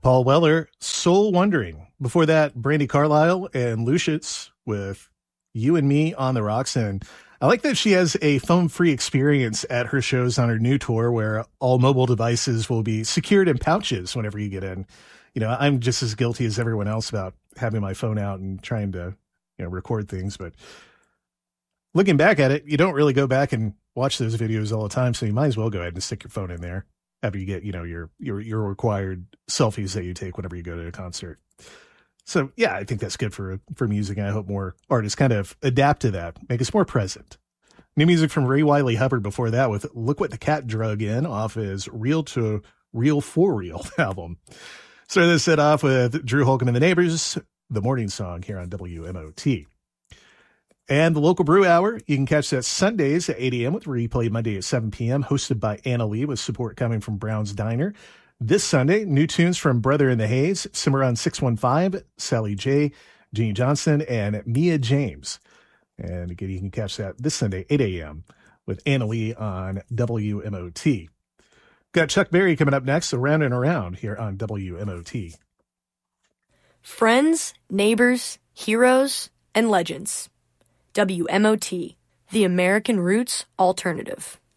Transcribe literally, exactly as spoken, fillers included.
Paul Weller, Soul Wondering. Before that, Brandy Carlisle and Lucius with You and Me on the Rocks. And I like that she has a phone-free experience at her shows on her new tour where all mobile devices will be secured in pouches whenever you get in. You know, I'm just as guilty as everyone else about having my phone out and trying to, you know, record things. But looking back at it, you don't really go back and watch those videos all the time. So you might as well go ahead and stick your phone in there after you get, you know, your, your, your required selfies that you take whenever you go to a concert. So yeah, I think that's good for, for music. And I hope more artists kind of adapt to that, make us more present. New music from Ray Wiley Hubbard before that with Look What the Cat Drug In off his Real to Real for Real album. So this set off with Drew Holcomb and the Neighbors, The Morning Song here on W M O T. And the Local Brew Hour, you can catch that Sundays at eight a.m. with replay Monday at seven p.m., hosted by Anna Lee with support coming from Brown's Diner. This Sunday, new tunes from Brother in the Haze, Cimarron six one five, Sally J, Jeannie Johnson, and Mia James. And again, you can catch that this Sunday, eight a.m. with Anna Lee on W M O T. Got Chuck Berry coming up next, Around and Around here on W M O T. Friends, neighbors, heroes, and legends. W M O T, the American Roots Alternative.